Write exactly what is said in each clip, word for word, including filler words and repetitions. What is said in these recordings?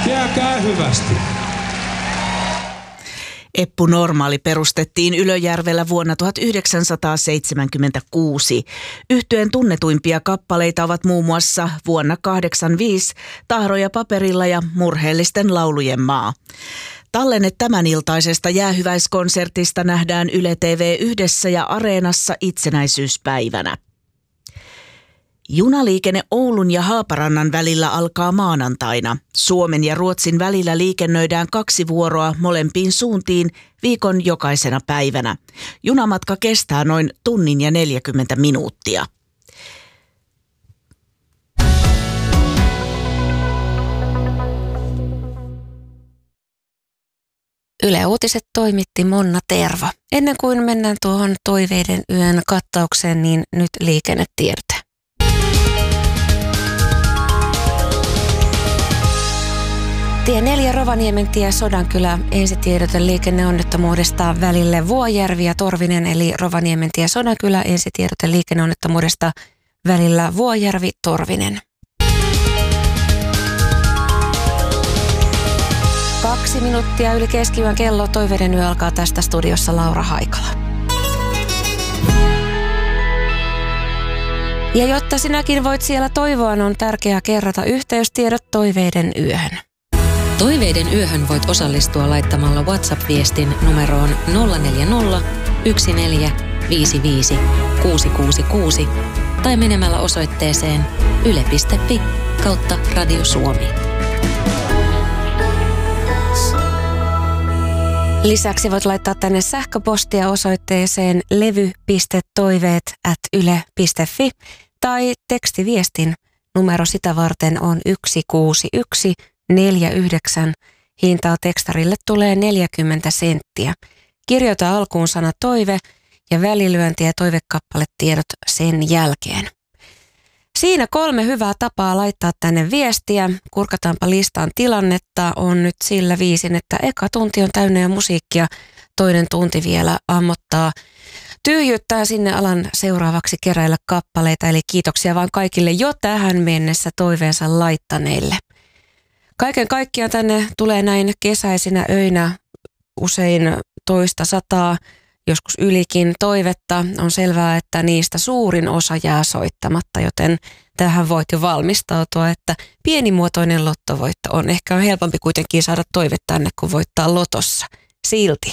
Jääkää hyvästi. Eppu Normaali perustettiin Ylöjärvellä vuonna tuhatyhdeksänsataaseitsemänkymmentäkuusi. Yhtyeen tunnetuimpia kappaleita ovat muun muassa vuonna kahdeksankymmentäviisi Tahroja paperilla ja Murheellisten laulujen maa. Tallenne tämäniltaisesta jäähyväiskonsertista nähdään Yle T V yhdessä ja Areenassa itsenäisyyspäivänä. Junaliikenne Oulun ja Haaparannan välillä alkaa maanantaina. Suomen ja Ruotsin välillä liikennöidään kaksi vuoroa molempiin suuntiin viikon jokaisena päivänä. Junamatka kestää noin tunnin ja neljäkymmentä minuuttia. Yle Uutiset toimitti Monna Tervo. Ennen kuin mennään tuohon Toiveiden yön kattaukseen, niin nyt liikennetiedote. Tie neljä Rovaniemen tie Sodankylä ensitiedote liikenneonnettomuudesta välille Vuojärvi ja Torvinen, eli Rovaniemen tie Sodankylä ensitiedote liikenneonnettomuudesta välillä Vuojärvi Torvinen. Kaksi minuuttia yli keskiyön kello. Toiveiden yö alkaa tästä studiossa Laura Haikala. Ja jotta sinäkin voit siellä toivoa, on tärkeää kerrata yhteystiedot Toiveiden yöhön. Toiveiden yöhön voit osallistua laittamalla WhatsApp-viestin numeroon nolla neljä nolla, yksi neljä, viisi viisi, kuusi kuusi kuusi tai menemällä osoitteeseen yle piste fi kautta Radio Suomi. Lisäksi voit laittaa tänne sähköpostia osoitteeseen levy piste toiveet ät yle piste fi tai tekstiviestin numero sitä varten on yksi kuusi yksi neljä yhdeksän. Hintaa tekstarille tulee neljäkymmentä senttiä. Kirjoita alkuun sana toive ja välilyönti ja toivekappaletiedot sen jälkeen. Siinä kolme hyvää tapaa laittaa tänne viestiä. Kurkataanpa listaan tilannetta. On nyt sillä viisin, että eka tunti on täynnä jo musiikkia. Toinen tunti vielä ammottaa. Tyhjyttää sinne alan seuraavaksi keräillä kappaleita. Eli kiitoksia vaan kaikille jo tähän mennessä toiveensa laittaneille. Kaiken kaikkiaan tänne tulee näin kesäisinä öinä usein toista sataa, joskus ylikin toivetta. On selvää, että niistä suurin osa jää soittamatta, joten tähän voit jo valmistautua, että pienimuotoinen lottovoitto on. Ehkä on helpompi kuitenkin saada toive tänne, kun voittaa lotossa. Silti.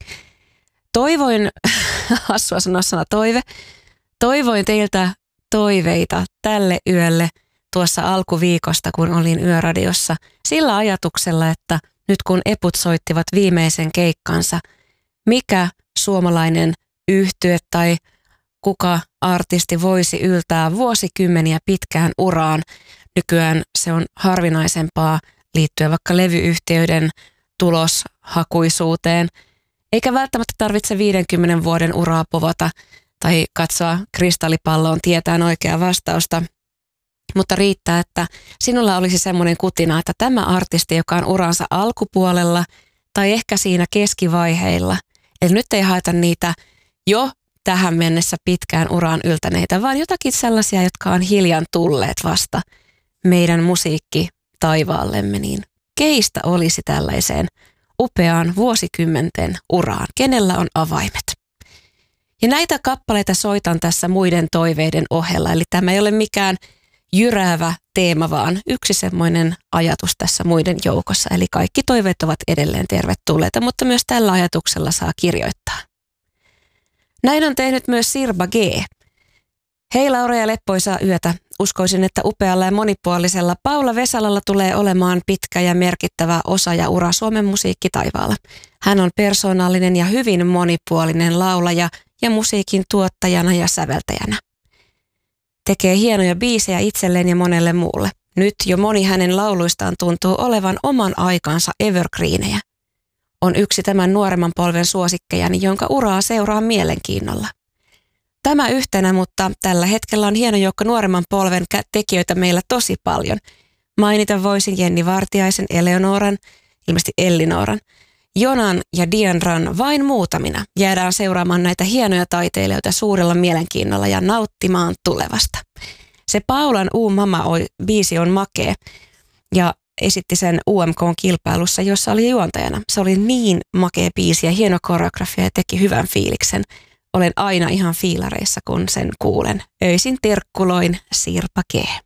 Toivoin, hassua sanoa sana toive, toivoin teiltä toiveita tälle yölle tuossa alkuviikosta, kun olin Yöradiossa, sillä ajatuksella, että nyt kun Eput soittivat viimeisen keikkansa, mikä suomalainen yhtye tai kuka artisti voisi yltää vuosikymmeniä pitkään uraan. Nykyään se on harvinaisempaa liittyen vaikka levyyhtiöiden tuloshakuisuuteen, eikä välttämättä tarvitse viidenkymmenen vuoden uraa povata tai katsoa kristallipalloon tietään oikeaa vastausta. Mutta riittää, että sinulla olisi semmoinen kutina, että tämä artisti, joka on uransa alkupuolella tai ehkä siinä keskivaiheilla, eli nyt ei haeta niitä jo tähän mennessä pitkään uraan yltäneitä, vaan jotakin sellaisia, jotka on hiljan tulleet vasta meidän musiikki taivaallemme, niin keistä olisi tällaiseen upeaan vuosikymmenten uraan? Kenellä on avaimet? Ja näitä kappaleita soitan tässä muiden toiveiden ohella, eli tämä ei ole mikään jyräävä teema, vaan yksi semmoinen ajatus tässä muiden joukossa. Eli kaikki toiveet ovat edelleen tervetulleita, mutta myös tällä ajatuksella saa kirjoittaa. Näin on tehnyt myös Sirba G. Hei Laura ja leppoisaa yötä. Uskoisin, että upealla ja monipuolisella Paula Vesalalla tulee olemaan pitkä ja merkittävä osa ja ura Suomen musiikkitaivaalla. Hän on persoonallinen ja hyvin monipuolinen laulaja ja musiikin tuottajana ja säveltäjänä. Tekee hienoja biisejä itselleen ja monelle muulle. Nyt jo moni hänen lauluistaan tuntuu olevan oman aikansa evergreenejä. On yksi tämän nuoremman polven suosikkejani, jonka uraa seuraa mielenkiinnolla. Tämä yhtenä, mutta tällä hetkellä on hieno joukko nuoremman polven tekijöitä meillä tosi paljon. Mainita voisin Jenni Vartiaisen, Eleonoran, ilmeisesti Ellinoran, Jonan ja Dianran vain muutamina. Jäädään seuraamaan näitä hienoja taiteilijoita suurella mielenkiinnolla ja nauttimaan tulevasta. Se Paulan Uu Mama biisi on makea ja esitti sen U M K-kilpailussa, jossa oli juontajana. Se oli niin makea biisi ja hieno koreografia ja teki hyvän fiiliksen. Olen aina ihan fiilareissa, kun sen kuulen. Öisin terkkuloin Sirpa G.